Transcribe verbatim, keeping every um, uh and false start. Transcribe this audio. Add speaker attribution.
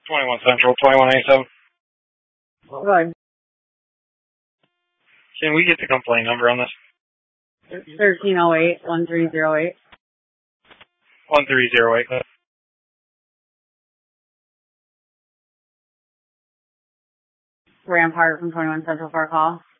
Speaker 1: twenty-one Central, twenty-one eighty-seven.
Speaker 2: Good.
Speaker 1: Can we get the complaint number on this?
Speaker 2: thirteen oh eight, one three oh eight.
Speaker 1: one three oh eight.
Speaker 2: Rampart from twenty-one Central for a call.